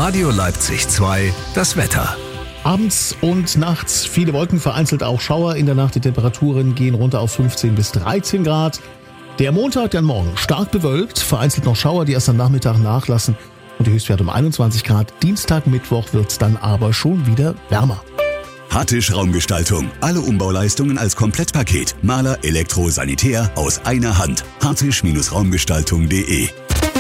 Radio Leipzig 2, das Wetter. Abends und nachts viele Wolken, vereinzelt auch Schauer. In der Nacht die Temperaturen gehen runter auf 15 bis 13 Grad. Der Montag, dann morgen stark bewölkt, vereinzelt noch Schauer, die erst am Nachmittag nachlassen. Und die Höchstwerte um 21 Grad. Dienstag, Mittwoch wird's dann aber schon wieder wärmer. Hattisch Raumgestaltung. Alle Umbauleistungen als Komplettpaket. Maler, Elektro, Sanitär aus einer Hand. Hattisch-Raumgestaltung.de